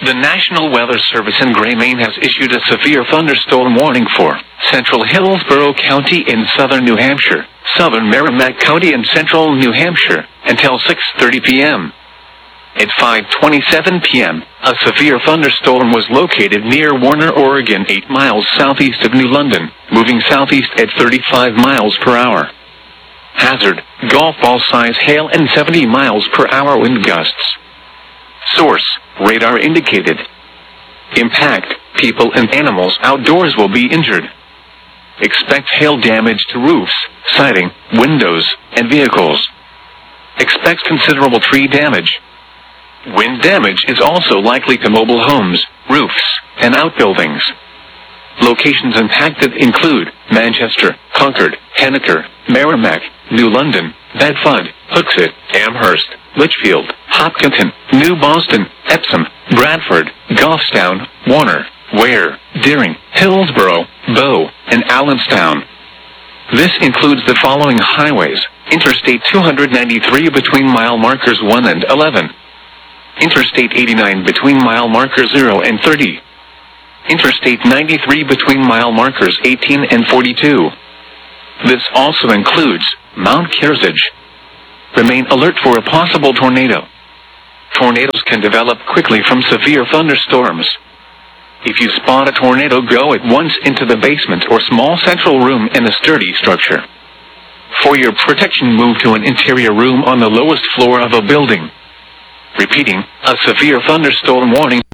The National Weather Service in Gray, Maine has issued a severe thunderstorm warning for central Hillsborough County in southern New Hampshire, southern Merrimack County and central New Hampshire, until 6:30 p.m. At 5:27 p.m., a severe thunderstorm was located near Warner, Oregon, 8 miles southeast of New London, moving southeast at 35 miles per hour. Hazard, golf ball size hail and 70 miles per hour wind gusts. Source, radar indicated. Impact, people and animals outdoors will be injured. Expect hail damage to roofs, siding, windows, and vehicles. Expect considerable tree damage. Wind damage is also likely to mobile homes, roofs, and outbuildings. Locations impacted include Manchester, Concord, Henniker, Merrimack, New London, Bedford, Hooksett, Amherst, Litchfield, Hopkinton, New Boston, Epsom, Bradford, Goffstown, Warner, Ware, Deering, Hillsborough, Bow, and Allenstown. This includes the following highways: Interstate 293 between mile markers 1 and 11. Interstate 89 between mile markers 0 and 30. Interstate 93 between mile markers 18 and 42. This also includes Mount Kearsarge. Remain alert for a possible tornado. Tornadoes can develop quickly from severe thunderstorms. If you spot a tornado, go at once into the basement or small central room in a sturdy structure. For your protection, move to an interior room on the lowest floor of a building. Repeating, a severe thunderstorm warning